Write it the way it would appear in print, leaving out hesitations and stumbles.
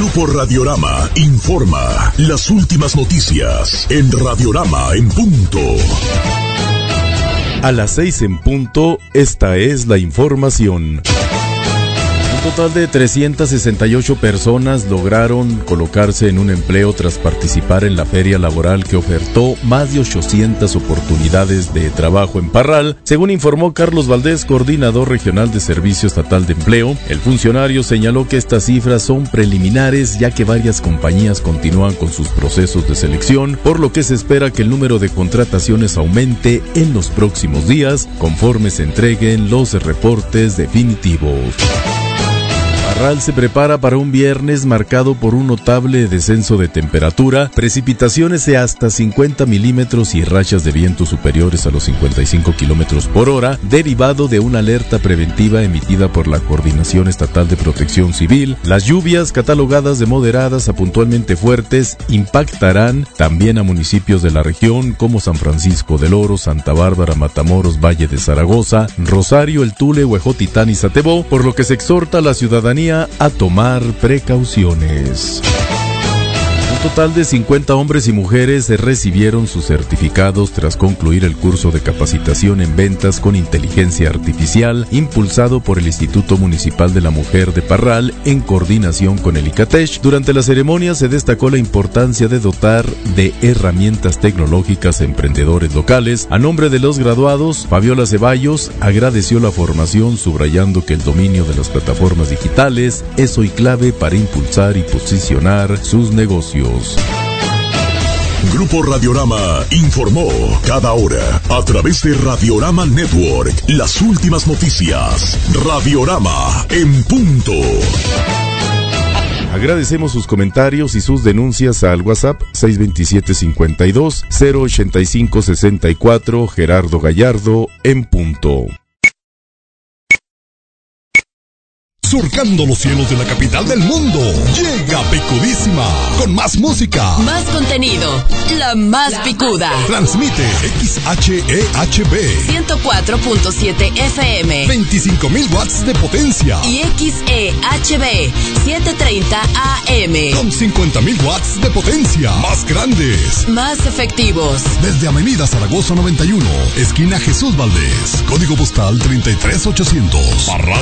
Grupo Radiorama informa las últimas noticias en Radiorama en punto. A las 6 en punto, esta es la información. Un total de 368 personas lograron colocarse en un empleo tras participar en la feria laboral que ofertó más de 800 oportunidades de trabajo en Parral, según informó Carlos Valdés, coordinador regional de Servicio Estatal de Empleo. El funcionario señaló que estas cifras son preliminares, ya que varias compañías continúan con sus procesos de selección, por lo que se espera que el número de contrataciones aumente en los próximos días, conforme se entreguen los reportes definitivos. Parral se prepara para un viernes marcado por un notable descenso de temperatura, precipitaciones de hasta 50 milímetros y rachas de viento superiores a los 55 kilómetros por hora, derivado de una alerta preventiva emitida por la Coordinación Estatal de Protección Civil. Las lluvias, catalogadas de moderadas a puntualmente fuertes, impactarán también a municipios de la región como San Francisco del Oro, Santa Bárbara, Matamoros, Valle de Zaragoza, Rosario, El Tule, Huejotitán y Satebó, por lo que se exhorta a la ciudadanía a tomar precauciones. Un total de 50 hombres y mujeres recibieron sus certificados tras concluir el curso de capacitación en ventas con inteligencia artificial impulsado por el Instituto Municipal de la Mujer de Parral en coordinación con el ICATESH. Durante la ceremonia se destacó la importancia de dotar de herramientas tecnológicas a emprendedores locales. A nombre de los graduados, Fabiola Ceballos agradeció la formación, subrayando que el dominio de las plataformas digitales es hoy clave para impulsar y posicionar sus negocios. Grupo Radiorama informó cada hora a través de Radiorama Network las últimas noticias. Radiorama en punto. Agradecemos sus comentarios y sus denuncias al WhatsApp 627-52-085-64, Gerardo Gallardo en punto. Surcando los cielos de la capital del mundo, llega Picudísima, con más música, más contenido, la más picuda. Transmite XHEHB 104.7 FM, 25,000 watts de potencia, y XEHB 730 AM, con 50,000 watts de potencia, más grandes, más efectivos. Desde Avenida Zaragoza 91, esquina Jesús Valdés, código postal 33800, Parral.